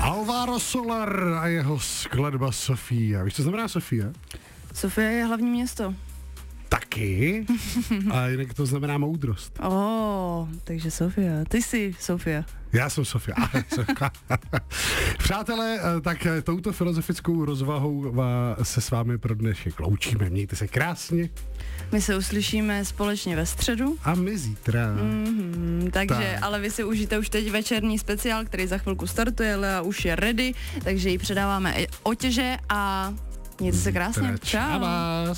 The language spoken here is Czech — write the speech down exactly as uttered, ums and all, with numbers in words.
Alvaro Soler a jeho skladba Sofia. Víš, co znamená Sofia? Sofia je hlavní město. Taky. A jinak to znamená moudrost. Oh, takže Sofia. Ty jsi Sofia. Já jsem Sofia. Přátelé, tak touto filozofickou rozvahou se s vámi pro dnešek loučíme. Mějte se krásně. My se uslyšíme společně ve středu. A my zítra. Mm-hmm, takže, tak. ale vy si užijte už teď večerní speciál, který za chvilku startuje, Lea už je ready, takže ji předáváme otěže a mějte se krásně. Čau.